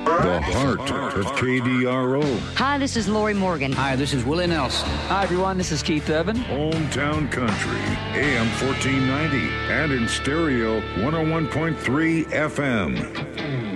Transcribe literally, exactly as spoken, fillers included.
The heart of K D R O. Hi, this is Lori Morgan. Hi, this is Willie Nelson. Hi, everyone. This is Keith Urban. Hometown Country, A M fourteen ninety, and in stereo, one oh one point three F M.